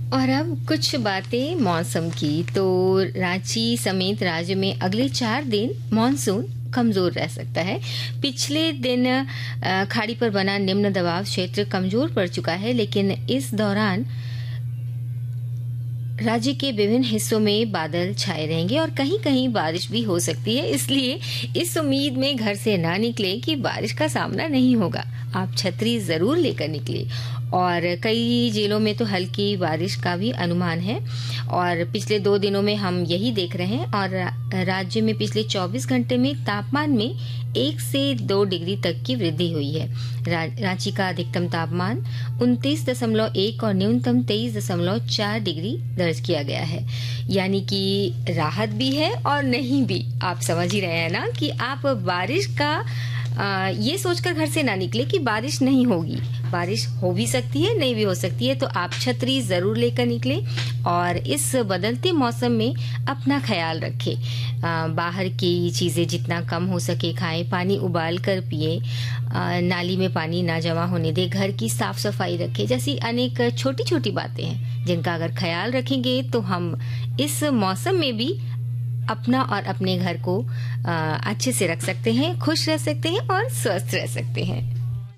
और अब कुछ बातें मौसम की। तो रांची समेत राज्य में अगले 4 दिन मानसून कमजोर रह सकता है। पिछले दिन खाड़ी पर बना निम्न दबाव क्षेत्र कमजोर पड़ चुका है, लेकिन इस दौरान राज्य के विभिन्न हिस्सों में बादल छाए रहेंगे और कहीं कहीं बारिश भी हो सकती है। इसलिए इस उम्मीद में घर से ना निकले कि बारिश का सामना नहीं होगा, आप छतरी जरूर लेकर निकले। और कई जिलों में तो हल्की बारिश का भी अनुमान है और पिछले 2 दिनों में हम यही देख रहे हैं। और राज्य में पिछले 24 घंटे में तापमान में 1 से 2 डिग्री तक की वृद्धि हुई है। रांची का अधिकतम तापमान 29.1 और न्यूनतम 23.4 डिग्री दर्ज किया गया है। यानी कि राहत भी है और नहीं भी। आप समझ ही रहे हैं ना कि आप बारिश का ये सोचकर घर से ना निकले कि बारिश नहीं होगी। बारिश हो भी सकती है, नहीं भी हो सकती है, तो आप छतरी जरूर लेकर निकले और इस बदलते मौसम में अपना ख्याल रखें। बाहर की चीजें जितना कम हो सके खाएं, पानी उबाल कर पिए, नाली में पानी ना जमा होने दे, घर की साफ सफाई रखें। जैसी अनेक छोटी छोटी बातें हैं जिनका अगर ख्याल रखेंगे तो हम इस मौसम में भी अपना और अपने घर को अच्छे से रख सकते हैं, खुश रह सकते हैं और स्वस्थ रह सकते हैं।